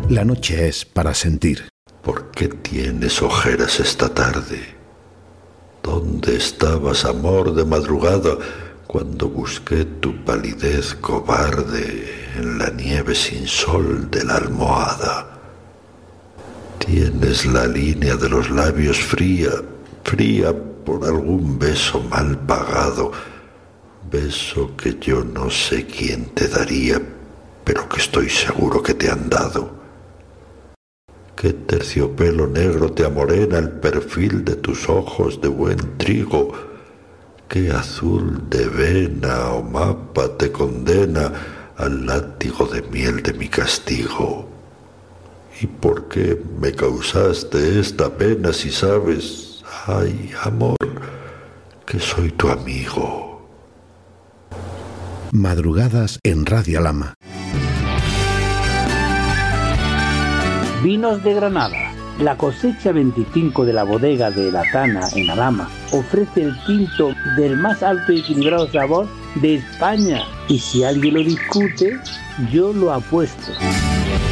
La noche es para sentir. ¿Por qué tienes ojeras esta tarde? ¿Dónde estabas, amor, de madrugada, cuando busqué tu palidez cobarde en la nieve sin sol de la almohada? Tienes la línea de los labios fría, fría por algún beso mal pagado, beso que yo no sé quién te daría, pero que estoy seguro que te han dado. ¿Qué terciopelo negro te amorena el perfil de tus ojos de buen trigo? ¿Qué azul de vena o mapa te condena al látigo de miel de mi castigo? ¿Y por qué me causaste esta pena si sabes, ay, amor, que soy tu amigo? Madrugadas en Radio Alhama. Vinos de Granada. La cosecha 25 de la bodega de La Tana en Alhama ofrece el tinto del más alto y equilibrado sabor de España. Y si alguien lo discute, yo lo apuesto.